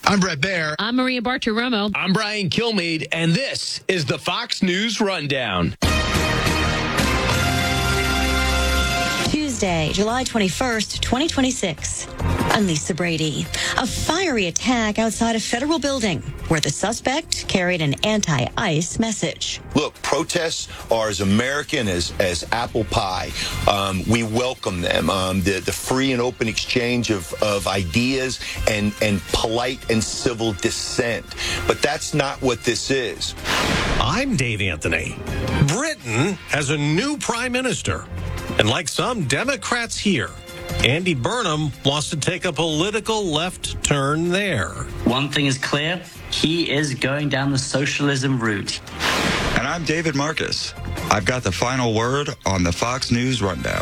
I'm Brett Baer. I'm Maria Bartiromo. I'm Brian Kilmeade, and this is the Fox News Rundown. Tuesday, July 21st, 2026. I'm Lisa Brady. A fiery attack outside a federal building where the suspect carried an anti-ICE message. Look, protests are as American as apple pie. We welcome them. The free and open exchange of ideas and polite and civil dissent. But that's not what this is. I'm Dave Anthony. Britain has a new prime minister. And like some Democrats here, Andy Burnham wants to take a political left turn there. One thing is clear, he is going down the socialism route. And I'm David Marcus. I've got the final word on the Fox News Rundown.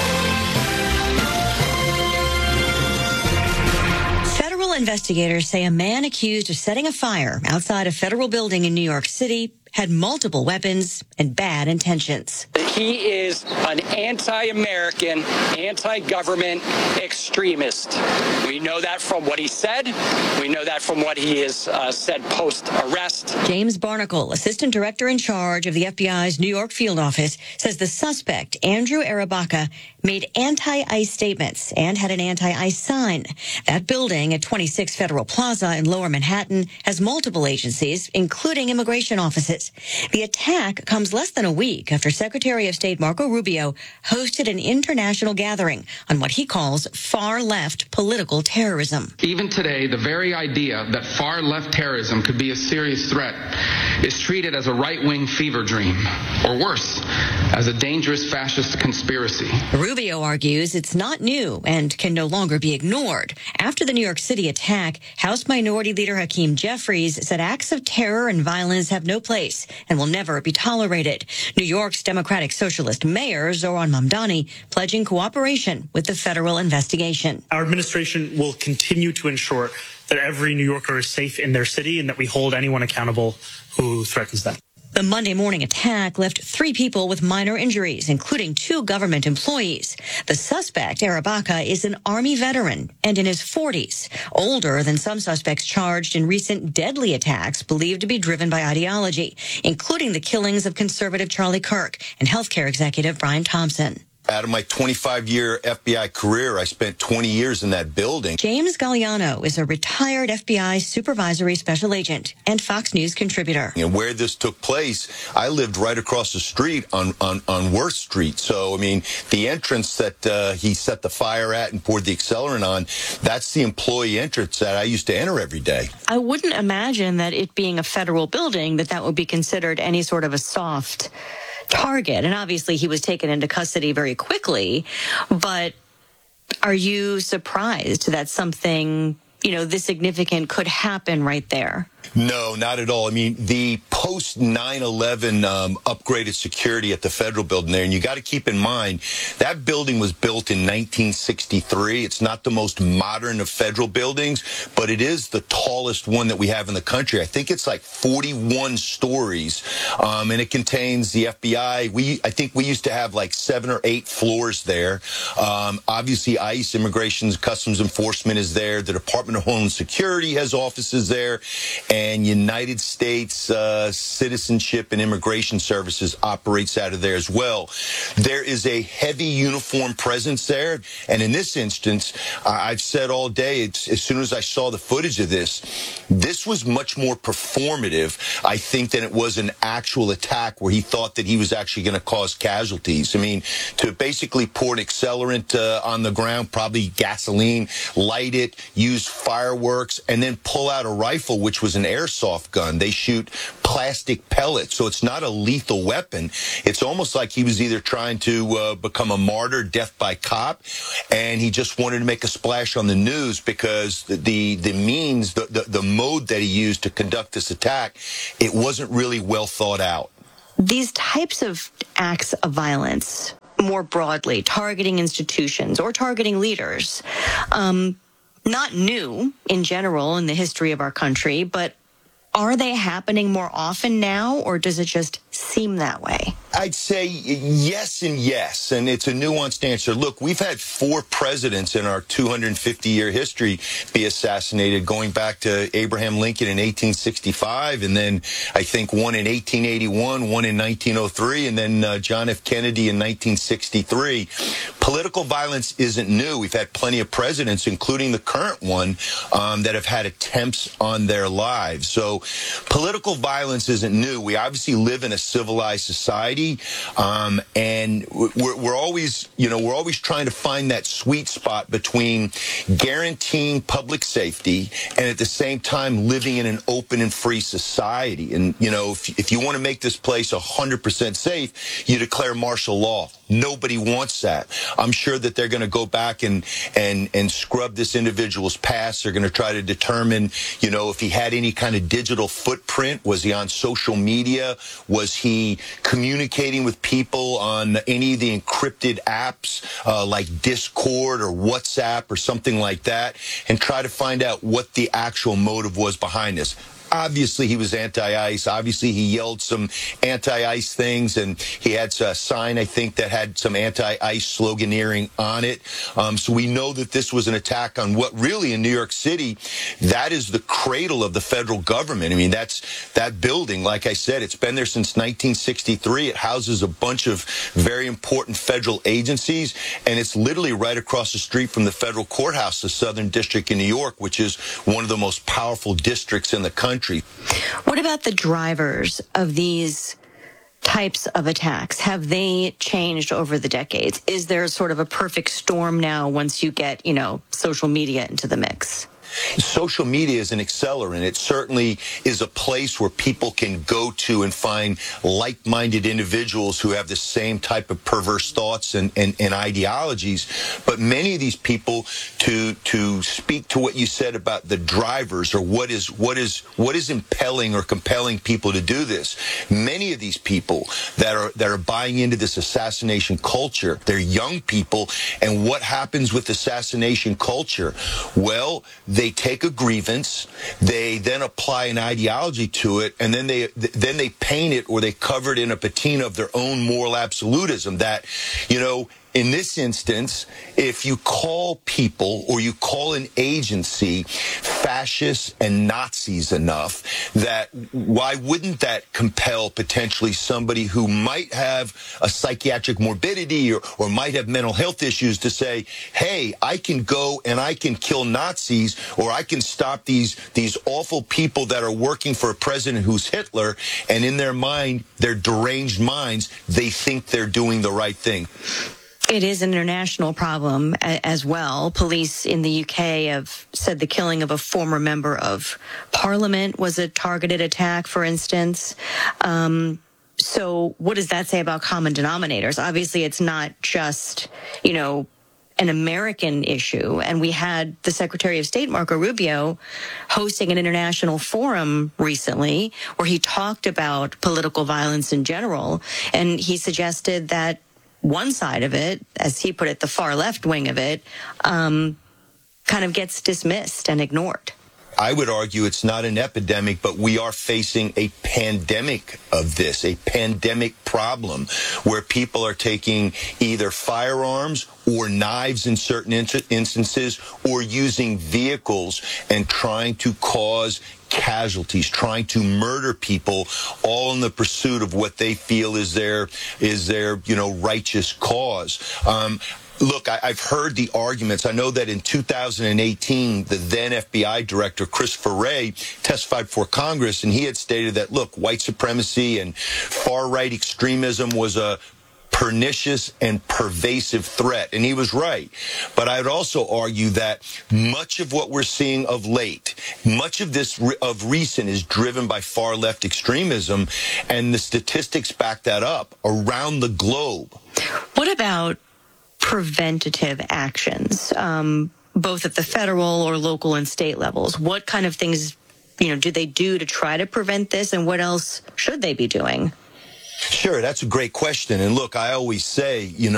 Federal investigators say a man accused of setting a fire outside a federal building in New York City had multiple weapons and bad intentions. He is an anti-American, anti-government extremist. We know that from what he said. We know that from what he has said post-arrest. James Barnacle, assistant director in charge of the FBI's New York field office, says the suspect, Andrew Arabaka, made anti-ICE statements and had an anti-ICE sign. That building at 26 Federal Plaza in Lower Manhattan has multiple agencies, including immigration offices. The attack comes less than a week after Secretary of State Marco Rubio hosted an international gathering on what he calls far-left political terrorism. Even today, the very idea that far-left terrorism could be a serious threat is treated as a right-wing fever dream, or worse, as a dangerous fascist conspiracy. Rubio argues it's not new and can no longer be ignored. After the New York City attack, House Minority Leader Hakeem Jeffries said acts of terror and violence have no place and will never be tolerated. New York's Democratic Socialist Mayor Zohran Mamdani pledging cooperation with the federal investigation. Our administration will continue to ensure that every New Yorker is safe in their city and that we hold anyone accountable who threatens them. The Monday morning attack left 3 people with minor injuries, including 2 government employees. The suspect, Arabaka, is an Army veteran and in his 40s, older than some suspects charged in recent deadly attacks believed to be driven by ideology, including the killings of conservative Charlie Kirk and healthcare executive Brian Thompson. Out of my 25-year FBI career, I spent 20 years in that building. James Galliano is a retired FBI supervisory special agent and Fox News contributor. And where this took place, I lived right across the street on Worth Street. So, I mean, the entrance that he set the fire at and poured the accelerant on, that's the employee entrance that I used to enter every day. I wouldn't imagine that it being a federal building, that would be considered any sort of a soft target. And obviously he was taken into custody very quickly. But are you surprised that something, this significant could happen right there? No, not at all. I mean, the post 9/11 upgraded security at the federal building there, and you got to keep in mind that building was built in 1963. It's not the most modern of federal buildings, but it is the tallest one that we have in the country. I think it's like 41 stories, and it contains the FBI. I think we used to have like 7 or 8 floors there. Obviously, ICE, Immigration Customs Enforcement is there. The Department of Homeland Security has offices there. And United States Citizenship and Immigration Services operates out of there as well. There is a heavy uniform presence there. And in this instance, I've said all day, as soon as I saw the footage of this was much more performative, I think, than it was an actual attack where he thought that he was actually going to cause casualties. I mean, to basically pour an accelerant on the ground, probably gasoline, light it, use fireworks, and then pull out a rifle, which was an airsoft gun. They shoot plastic pellets, so it's not a lethal weapon. It's almost like he was either trying to become a martyr, death by cop, and he just wanted to make a splash on the news because the means, the mode that he used to conduct this attack, it wasn't really well thought out. These types of acts of violence, more broadly, targeting institutions or targeting leaders, not new in general in the history of our country, but Are they happening more often now, or does it just seem that way? I'd say yes and yes, and it's a nuanced answer. Look, we've had 4 presidents in our 250-year history be assassinated, going back to Abraham Lincoln in 1865, and then I think one in 1881, one in 1903, and then John F. Kennedy in 1963. Political violence isn't new. We've had plenty of presidents, including the current one, that have had attempts on their lives. So political violence isn't new. We obviously live in a civilized society. And we're always trying to find that sweet spot between guaranteeing public safety and at the same time living in an open and free society. And, if you want to make this place 100% safe, you declare martial law. Nobody wants that. I'm sure that they're going to go back and scrub this individual's past. They're going to try to determine, if he had any kind of digital footprint. Was he on social media? Was he communicating with people on any of the encrypted apps like Discord or WhatsApp or something like that, and try to find out what the actual motive was behind this. Obviously, he was anti-ICE. Obviously, he yelled some anti-ICE things, and he had a sign, I think, that had some anti-ICE sloganeering on it. So we know that this was an attack on what really in New York City, that is the cradle of the federal government. I mean, that's that building. Like I said, it's been there since 1963. It houses a bunch of very important federal agencies, and it's literally right across the street from the federal courthouse, the Southern District in New York, which is one of the most powerful districts in the country. What about the drivers of these types of attacks? Have they changed over the decades? Is there sort of a perfect storm now once you get, social media into the mix? Social media is an accelerant. It certainly is a place where people can go to and find like-minded individuals who have the same type of perverse thoughts and ideologies. But many of these people, to speak to what you said about the drivers or what is impelling or compelling people to do this, many of these people that are buying into this assassination culture, they're young people. And what happens with assassination culture? Well, they take a grievance, they then apply an ideology to it, and then they paint it or they cover it in a patina of their own moral absolutism that, in this instance, if you call people or you call an agency fascists and Nazis enough, that why wouldn't that compel potentially somebody who might have a psychiatric morbidity or might have mental health issues to say, hey, I can go and I can kill Nazis, or I can stop these awful people that are working for a president who's Hitler, and in their mind, their deranged minds, they think they're doing the right thing. It is an international problem as well. Police in the UK have said the killing of a former member of parliament was a targeted attack, for instance. So what does that say about common denominators? Obviously, it's not just, an American issue. And we had the Secretary of State, Marco Rubio, hosting an international forum recently where he talked about political violence in general. And he suggested that one side of it, as he put it, the far left wing of it, kind of gets dismissed and ignored. I would argue it's not an epidemic, but we are facing a pandemic of this, a pandemic problem where people are taking either firearms or knives in certain instances, or using vehicles and trying to cause casualties, trying to murder people, all in the pursuit of what they feel is their righteous cause. Look, I've heard the arguments. I know that in 2018, the then FBI director, Christopher Wray, testified before Congress, and he had stated that, look, white supremacy and far-right extremism was a pernicious and pervasive threat. And he was right. But I'd also argue that much of what we're seeing of late, much of this of recent is driven by far left extremism. And the statistics back that up around the globe. What about preventative actions, both at the federal or local and state levels? What kind of things, do they do to try to prevent this? And what else should they be doing? Sure, that's a great question. And look, I always say,